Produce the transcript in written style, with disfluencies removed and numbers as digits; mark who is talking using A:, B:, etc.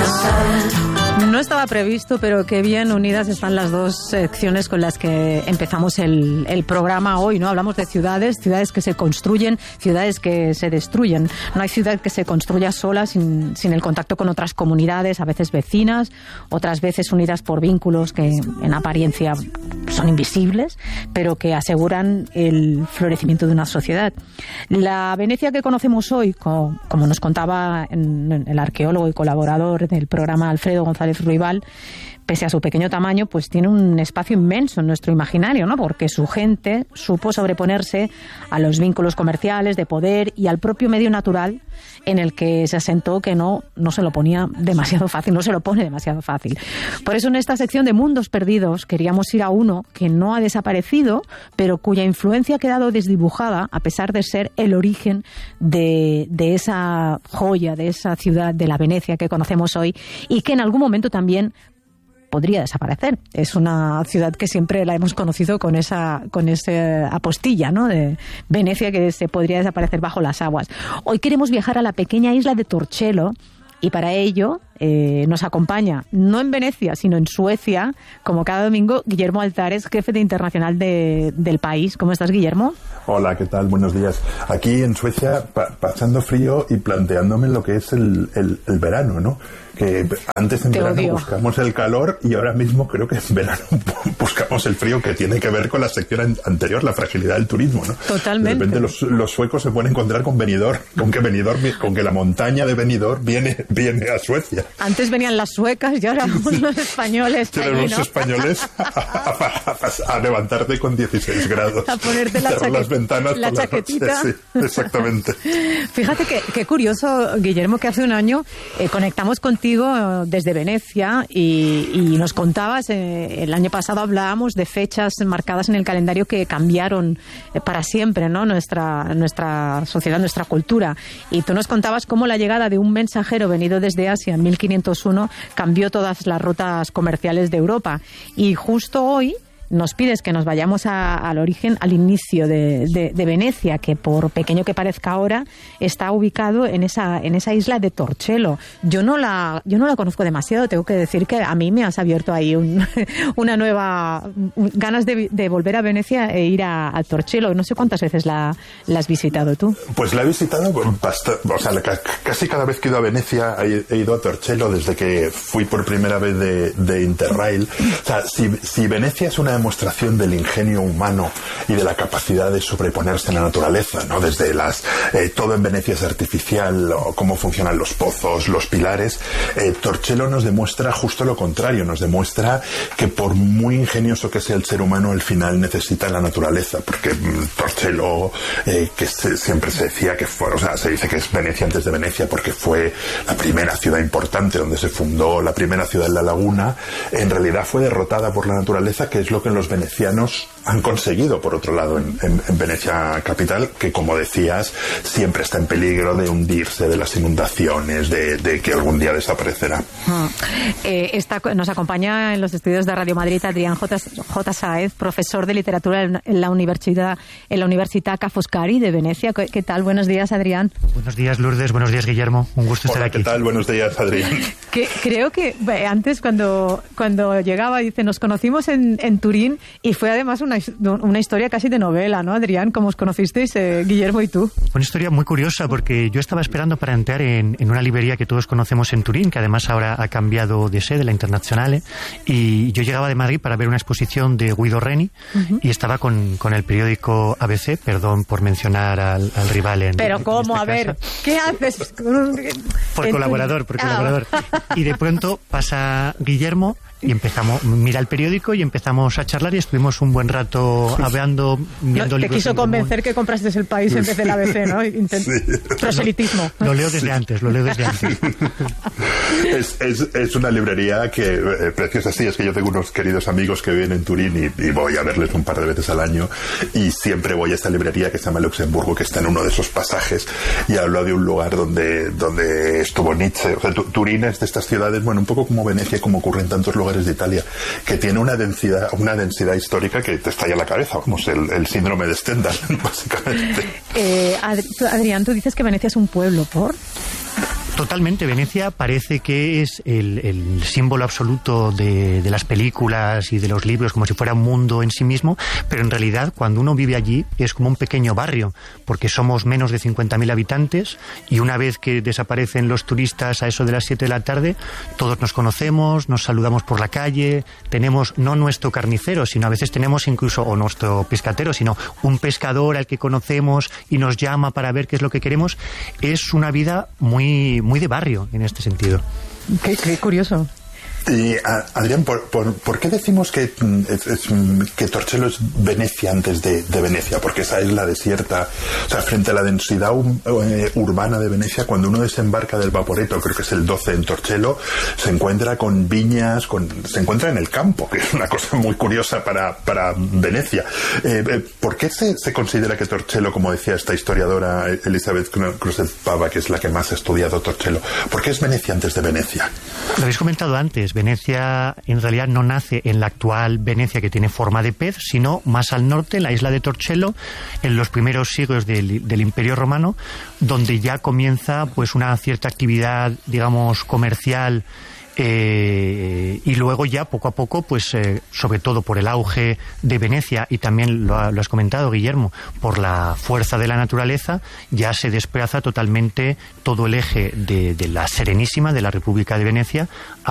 A: No estaba previsto, pero qué bien unidas están las dos secciones con las que empezamos el programa hoy, ¿no? Hablamos de ciudades que se construyen, ciudades que se destruyen. No hay ciudad que se construya sola sin el contacto con otras comunidades, a veces vecinas, otras veces unidas por vínculos que en apariencia son invisibles, pero que aseguran el florecimiento de una sociedad. La Venecia que conocemos hoy, como nos contaba el arqueólogo y colaborador del programa Alfredo González Ruibal, pese a su pequeño tamaño, pues tiene un espacio inmenso en nuestro imaginario, ¿no? Porque su gente supo sobreponerse a los vínculos comerciales, de poder y al propio medio natural en el que se asentó, que no se lo ponía demasiado fácil, no se lo pone demasiado fácil. Por eso en esta sección de Mundos Perdidos queríamos ir a uno que no ha desaparecido, pero cuya influencia ha quedado desdibujada, a pesar de ser el origen de esa joya, de esa ciudad, de la Venecia que conocemos hoy, y que en algún momento también podría desaparecer. Es una ciudad que siempre la hemos conocido con esa apostilla, ¿no? De Venecia, que se podría desaparecer bajo las aguas. Hoy queremos viajar a la pequeña isla de Torcello, y para ello nos acompaña, no en Venecia, sino en Suecia, como cada domingo, Guillermo Altares, jefe de internacional del país. ¿Cómo estás, Guillermo?
B: Hola, ¿qué tal? Buenos días. Aquí en Suecia, pasando frío y planteándome lo que es el verano, ¿no? Que antes en verano buscamos el calor y ahora mismo creo que en verano buscamos el frío, que tiene que ver con la sección anterior, la fragilidad del turismo, ¿no?
A: Totalmente.
B: De repente los suecos se pueden encontrar con Benidorm, con que la montaña de Benidorm viene a Suecia.
A: Antes venían las suecas y ahora los españoles.
B: Pero los españoles a levantarte con 16 grados.
A: A ponerte las ventanas la chaquetita.
B: Sí, exactamente.
A: Fíjate qué curioso, Guillermo, que hace un año conectamos contigo desde Venecia y nos contabas, el año pasado hablábamos de fechas marcadas en el calendario que cambiaron para siempre, ¿no? Nuestra sociedad, nuestra cultura. Y tú nos contabas cómo la llegada de un mensajero venido desde Asia en 1501 cambió todas las rutas comerciales de Europa. Y justo hoy nos pides que nos vayamos al origen, al inicio de Venecia, que por pequeño que parezca ahora, está ubicado en esa isla de Torcello. Yo no la conozco demasiado, tengo que decir que a mí me has abierto ahí una nueva ganas de volver a Venecia e ir a Torcello. No sé cuántas veces la has visitado tú.
B: Pues la he visitado bastante, o sea, casi cada vez que he ido a Venecia he ido a Torcello desde que fui por primera vez de Interrail. O sea, si Venecia es una demostración del ingenio humano y de la capacidad de sobreponerse a la naturaleza, ¿no? Desde todo en Venecia es artificial, o cómo funcionan los pozos, los pilares. Torcello nos demuestra justo lo contrario, nos demuestra que por muy ingenioso que sea el ser humano, al final necesita la naturaleza, porque Torcello, que siempre se decía que fue, o sea, se dice que es Venecia antes de Venecia porque fue la primera ciudad importante donde se fundó la primera ciudad en la laguna, en realidad fue derrotada por la naturaleza, que es lo que los venecianos han conseguido, por otro lado, en Venecia capital, que, como decías, siempre está en peligro de hundirse, de las inundaciones, de que algún día desaparecerá.
A: Nos acompaña en los estudios de Radio Madrid Adrián J. Sáez, profesor de literatura en la Universitat Ca' Foscari de Venecia. ¿Qué tal? Buenos días, Adrián.
C: Buenos días, Lourdes. Buenos días, Guillermo. Un gusto estar aquí.
B: ¿Qué tal? Buenos días, Adrián.
A: Creo que antes, cuando llegaba, dice, nos conocimos en Turín, y fue además una historia casi de novela, ¿no, Adrián? ¿Cómo os conocisteis, Guillermo y tú?
C: Una historia muy curiosa, porque yo estaba esperando para entrar en una librería que todos conocemos en Turín, que además ahora ha cambiado de sede, la Internazionale, y yo llegaba de Madrid para ver una exposición de Guido Reni, y estaba con el periódico ABC, perdón por mencionar al rival en
A: Pero ¿cómo?
C: En
A: a ver, ¿qué haces?
C: Por colaborador. Y de pronto pasa Guillermo y mira el periódico y empezamos a charlar y estuvimos un buen rato hablando, viendo libros.
A: Te quiso convencer que comprases El País en vez del ABC, ¿no? Proselitismo.
C: Lo leo desde antes.
B: Es una librería que preciosa, sí. Es que yo tengo unos queridos amigos que viven en Turín y voy a verles un par de veces al año, y siempre voy a esta librería que se llama Luxemburgo, que está en uno de esos pasajes, y hablo de un lugar donde estuvo Nietzsche. O sea, Turín es de estas ciudades, bueno, un poco como Venecia, como ocurre en tantos lugares de Italia, que tiene una densidad histórica que te estalla la cabeza, vamos, el síndrome de Stendhal, básicamente.
A: Adrián, tú dices que Venecia es un pueblo, ¿por?
C: Totalmente. Venecia parece que es el símbolo absoluto de las películas y de los libros, como si fuera un mundo en sí mismo, pero en realidad cuando uno vive allí es como un pequeño barrio, porque somos menos de 50.000 habitantes y una vez que desaparecen los turistas a eso de las 7 de la tarde, todos nos conocemos, nos saludamos por la calle, tenemos no nuestro carnicero, sino a veces tenemos incluso, o nuestro pescatero, sino un pescador al que conocemos y nos llama para ver qué es lo que queremos. Es una vida muy de barrio en este sentido.
A: Qué curioso.
B: Y Adrián, ¿por qué decimos que Torcello es Venecia antes de Venecia? Porque esa isla desierta, o sea, frente a la densidad urbana de Venecia, cuando uno desembarca del Vaporetto, creo que es el 12 en Torcello, se encuentra con viñas, se encuentra en el campo, que es una cosa muy curiosa para Venecia. ¿Por qué se considera que Torcello, como decía esta historiadora Elizabeth Cruzet-Pava, que es la que más ha estudiado Torcello, ¿por qué es Venecia antes de Venecia?
C: Lo habéis comentado antes. Venecia en realidad no nace en la actual Venecia que tiene forma de pez, sino más al norte, en la isla de Torcello, en los primeros siglos del Imperio Romano, donde ya comienza pues una cierta actividad, digamos, comercial, y luego ya poco a poco, pues sobre todo por el auge de Venecia y también lo has comentado, Guillermo, por la fuerza de la naturaleza, ya se desplaza totalmente todo el eje de la Serenísima, de la República de Venecia,